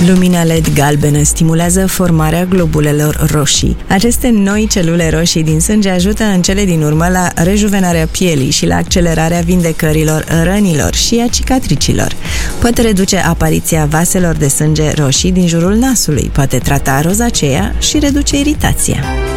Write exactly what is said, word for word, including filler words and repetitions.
Lumina L E D galbenă stimulează formarea globulelor roșii. Aceste noi celule roșii din sânge ajută în cele din urmă la rejuvenarea pielii și la accelerarea vindecărilor rănilor și a cicatricilor. Poate reduce apariția vaselor de sânge roșii din jurul nasului, poate trata rozacea și reduce iritația.